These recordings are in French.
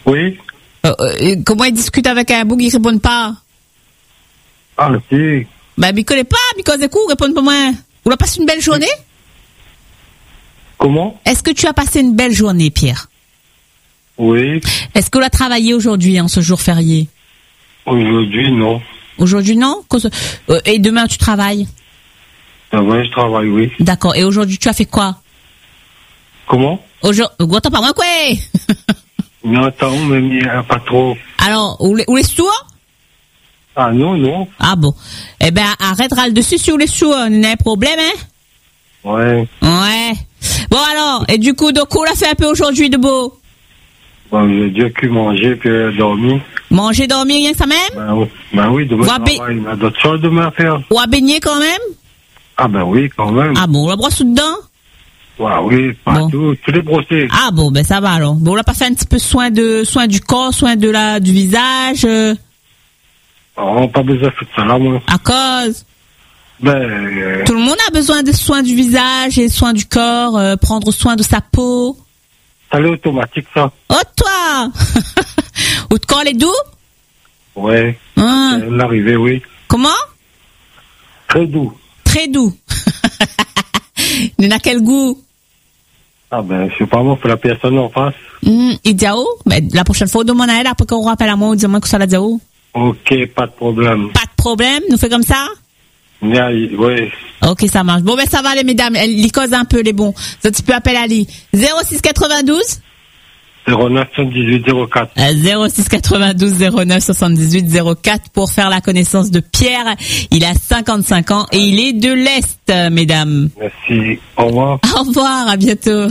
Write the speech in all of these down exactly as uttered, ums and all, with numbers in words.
Oui. Euh, euh, comment il discute avec un bout qui répond pas? Ah, si. Ben, il connaît pas, il cause des coups, répond pas moins. Vous avez passé une belle journée? Comment? Est-ce que tu as passé une belle journée, Pierre? Oui. Est-ce que vous avez travaillé aujourd'hui, en ce jour férié? Aujourd'hui, non. Aujourd'hui, non? Cause- euh, Et demain, tu travailles? Ah ouais, je travaille, oui. D'accord. Et aujourd'hui, tu as fait quoi? Comment? Aujourd'hui, attends pas moi, quoi? Non, attends, mais il n'y a pas trop. Alors, où les, où les sous? Ah non, non. Ah bon. Eh ben, arrête râle dessus sur les sous, on a un problème, hein? Ouais. Ouais. Bon alors, et du coup, donc, on l'a fait un peu aujourd'hui de beau? Bon, j'ai déjà pu manger puis dormir. Manger, dormir, rien que ça même? Ben oui, ben oui, demain, Vous je travaille. Il y a d'autres choses demain à faire. Ou à baigner quand même? Ah ben oui, quand même. Ah bon, on la brosse sous dedans? Ouais, oui, partout, tous les brossés. Ah bon, ben ça va alors. Bon, on l'a pas fait un petit peu soin de, soin du corps, soin de la, du visage, euh, Oh, pas besoin de faire ça là, moi. à cause? Ben, euh, Tout le monde a besoin de soins du visage et soins du corps, euh, prendre soin de sa peau. ça l'est automatique, ça. Oh, toi! Ou de corps les doux? Ouais. Hein? C'est l'arrivée, oui. Comment? Très doux. Très doux. Il n'a quel goût? Ah ben, je sais pas, moi, pour la personne en face. Hum, il dit à où? Ben, la prochaine fois, on demande à elle, après qu'on rappelle à moi, on dit à moi que ça l'a dit à où? Ok, pas de problème. Pas de problème, nous fait comme ça? Yeah, oui. Ok, ça marche. Bon, ben, ça va, les mesdames. Elle les cause un peu, les bons. Ça, tu peux appeler Ali. zéro six quatre-vingt-douze zéro neuf soixante-dix-huit zéro quatre. Euh, zéro six quatre-vingt-douze zéro neuf soixante-dix-huit zéro quatre pour faire la connaissance de Pierre. Il a cinquante-cinq ans et il est de l'Est, euh, mesdames. Merci. Au revoir. Au revoir, à bientôt.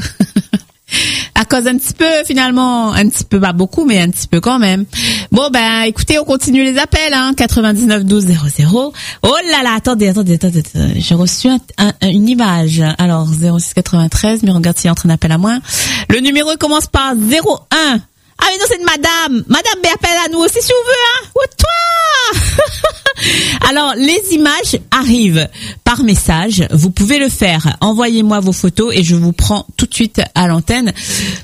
À cause un petit peu, finalement, un petit peu, pas beaucoup, mais un petit peu quand même. Bon, ben, écoutez, on continue les appels, hein, quatre-vingt-dix-neuf douze zéro zéro. Oh là là, attendez, attendez, attendez, attendez. J'ai reçu un, un, une image. Alors, zéro six quatre-vingt-treize, mais regarde s'il est en train d'appeler à moi. Le numéro commence par zéro un. Ah, mais non, c'est une madame. Madame, mais appelle à nous aussi si vous voulez, hein. Oh, toi! Alors, les images arrivent par message. Vous pouvez le faire. Envoyez-moi vos photos et je vous prends tout de suite à l'antenne.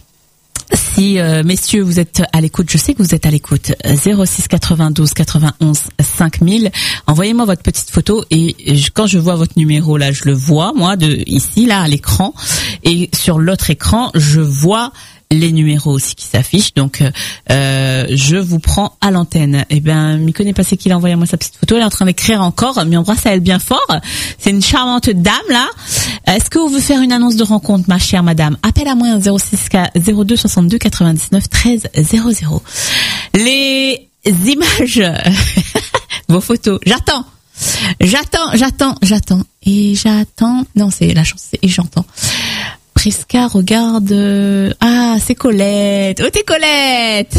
Si, euh, messieurs, vous êtes à l'écoute, je sais que vous êtes à l'écoute. zéro six quatre-vingt-douze quatre-vingt-onze cinq mille. Envoyez-moi votre petite photo et je, quand je vois votre numéro, là, je le vois, moi, de ici, là, à l'écran. Et sur l'autre écran, je vois les numéros aussi qui s'affichent. Donc, euh, je vous prends à l'antenne. Eh ben, m'y connaît pas, c'est qu'il a envoyé moi sa petite photo. Elle est en train d'écrire encore, mais embrasse à elle bien fort. C'est une charmante dame, là. Est-ce que vous veut faire une annonce de rencontre, ma chère madame? Appelle à moi un zéro six zéro deux soixante-deux quatre-vingt-dix-neuf treize zéro zéro. Les images, vos photos. J'attends. J'attends, j'attends, j'attends. Et j'attends. Non, c'est la chance, c'est et j'entends. Prisca, regarde. euh, Ah, c'est Colette. Oh, t'es Colette.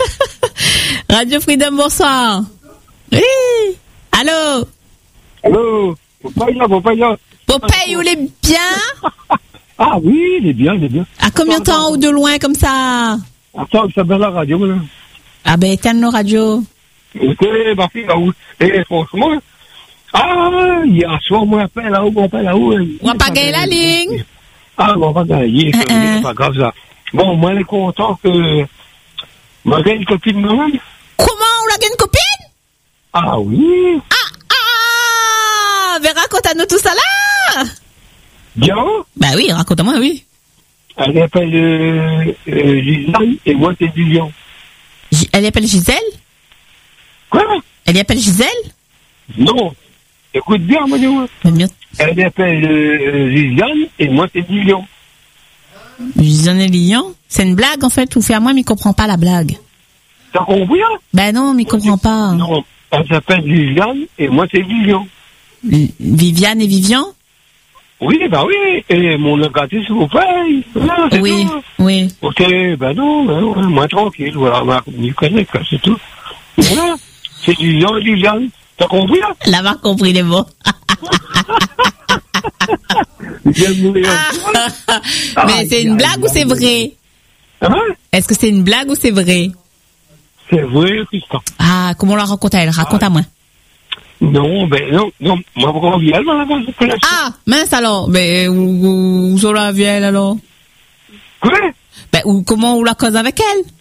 Radio Freedom, bonsoir. Oui. Allô. Allô. Popaya, Popaya. Popeye, vous l'êtes bien? Ah oui, il est bien, il est bien. À combien de temps ou de loin comme ça? Attends, ça va la radio, là. Ah ben, éteins nos radios. Écoutez, ma fille, là-haut. Et franchement, ah, hier soir, moi, appelle là-haut, on appelle là-haut. On va pas gagner la ligne. Ah, on va pas gagner, Uh-uh. c'est pas grave, ça. Bon, moi, elle est content que... Moi, j'ai une copine, moi même. Comment? On a gagné une copine? Ah oui. Ah, ah! Mais raconte-nous tout ça là! Bien. Bah oui, raconte-moi, oui. Elle appelle euh, euh, Gisèle et moi, c'est Dijon. J- Elle appelle Gisèle? Quoi? Elle appelle Gisèle? Non. Écoute bien, moi, dis-moi. Mais mieux. Elle appelle euh, Gisèle et moi, c'est Dijon. Gisèle et Lyon? C'est une blague en fait, ou fait à moi, mais il comprend pas la blague. T'as compris, hein? Ben non, mais il comprend pas. Non, elle s'appelle Gisèle et moi, c'est Dijon. L- Viviane et Vivian? Oui, bah oui, et mon locatif vous paye. Voilà, c'est Oui, tout. oui. Ok, ben non, ben non, moi tranquille, voilà, on me connaît, quoi, c'est tout. Voilà, c'est du Jean, du Jean. T'as compris, là? Elle a pas compris les mots. J'aime mourir. Ah, Mais c'est une blague ou c'est vrai? Hein? Est-ce que c'est une blague ou c'est vrai? C'est vrai, Tristan. Ah, comment on la raconte à elle? Raconte à moi. Non, ben non, non, moi, pourquoi on vient, là, là, là, Ah, mince alors. Ben, où, où, où sont la vielle alors? Quoi? Ben, ou comment on la cause avec elle?